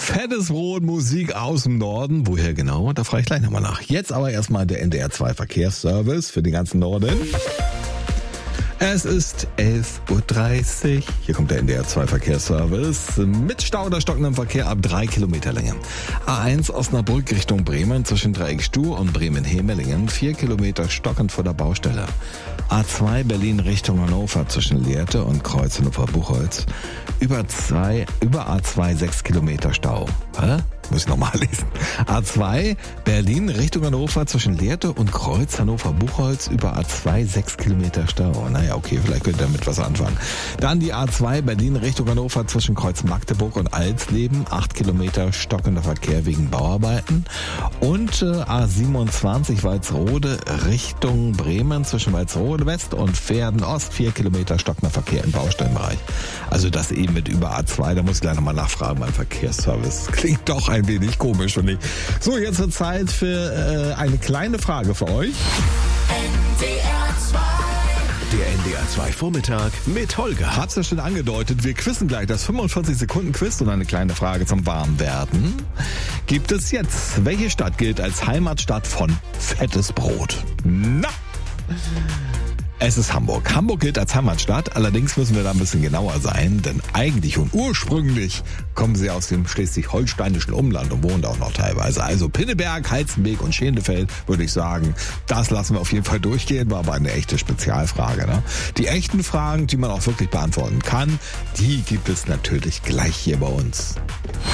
Fettes Brot, Musik aus dem Norden. Woher genau? Da frage ich gleich nochmal nach. Jetzt aber erstmal der NDR 2 Verkehrsservice für den ganzen Norden. Es ist 11.30 Uhr. Hier kommt der NDR 2 Verkehrsservice mit Stau oder stockendem Verkehr ab 3 Kilometer Länge. A1 Osnabrück Richtung Bremen zwischen Dreieck Stuh und Bremen-Hemelingen 4 Kilometer stockend vor der Baustelle. A2 Berlin Richtung Hannover zwischen Lehrte und Kreuz Hannover-Buchholz. Über A2 6 Kilometer Stau. Hä? Muss ich nochmal lesen. A2 Berlin Richtung Hannover zwischen Lehrte und Kreuz Hannover-Buchholz. Über A2 6 Kilometer Stau. Naja, okay, vielleicht könnt ihr damit was anfangen. Dann die A2 Berlin Richtung Hannover zwischen Kreuz Magdeburg und Alsleben. 8 Kilometer stockender Verkehr wegen Bauarbeiten. Und A27 Walsrode Richtung Bremen zwischen Walsrode West und Verden Ost. 4 Kilometer stockender Verkehr im Baustellenbereich. Also das eben mit über A2, da muss ich gleich nochmal nachfragen beim Verkehrsservice. Klingt doch ein wenig komisch, finde ich. So, jetzt wird Zeit für eine kleine Frage für euch. Der NDR 2 Vormittag mit Holger. Hat's ja schon angedeutet, wir quizzen gleich das 45-Sekunden-Quiz und eine kleine Frage zum Warmwerden. Gibt es jetzt, welche Stadt gilt als Heimatstadt von Fettes Brot? Na! Es ist Hamburg. Hamburg gilt als Heimatstadt, allerdings müssen wir da ein bisschen genauer sein, denn eigentlich und ursprünglich kommen sie aus dem schleswig-holsteinischen Umland und wohnen da auch noch teilweise. Also Pinneberg, Halstenbek und Schenefeld, würde ich sagen, das lassen wir auf jeden Fall durchgehen, war aber eine echte Spezialfrage. Ne? Die echten Fragen, die man auch wirklich beantworten kann, die gibt es natürlich gleich hier bei uns.